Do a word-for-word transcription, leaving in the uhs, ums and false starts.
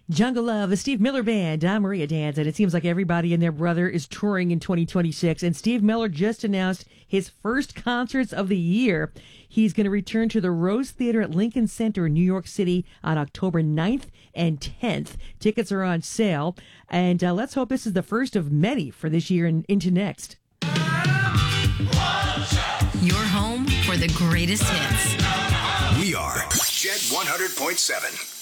Jungle Love, the Steve Miller Band. I'm Maria Dance, and it seems like everybody and their brother is touring in twenty twenty-six. And Steve Miller just announced his first concerts of the year. He's going to return to the Rose Theater at Lincoln Center in New York City on October ninth and tenth. Tickets are on sale, and uh, let's hope this is the first of many for this year and into next. Your home for the greatest hits. We are Jet one hundred point seven.